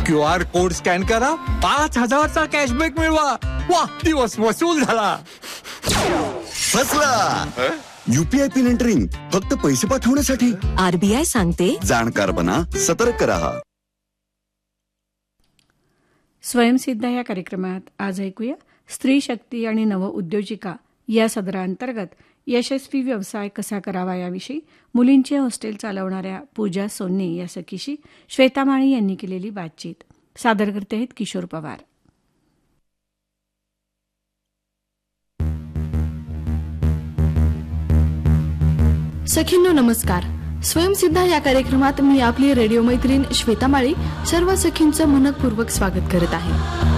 QR code scan करा, 5,000चा cashback मिळवा. वा, दिवस वसूल झाला. फसला. UPI पिन एंटरिंग फक्त पैसे पाठवण्यासाठी. RBI सांगते, जाणकार बना, सतर्क रहा. स्वयंसिद्ध या कार्यक्रमात आज ऐकूया स्त्री शक्ती आणि नवउद्योजिका या सदरांतर्गत यशस्वी व्यवसाय कसा करावा याविषयी मुलींचे हॉस्टेल चालवणाऱ्या पूजा सोन्ने या सखीशी श्वेता माळी यांनी केलेली बातचीत. सादर करते आहेत किशोर पवार. सखींनो नमस्कार. स्वयंसिद्ध या कार्यक्रमात मी आपली रेडिओ मैत्रीण श्वेता माळी सर्व सखींचं मनपूर्वक स्वागत करत आहे.